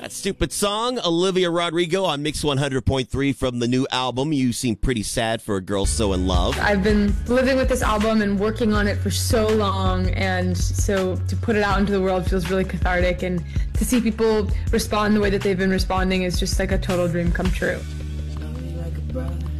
That stupid song, Olivia Rodrigo on Mix 100.3 from the new album. You seem pretty sad for a girl so in love. I've been living with this album and working on it for so long, and so to put it out into the world feels really cathartic, and to see people respond the way that they've been responding is just like a total dream come true. Love me like a brother.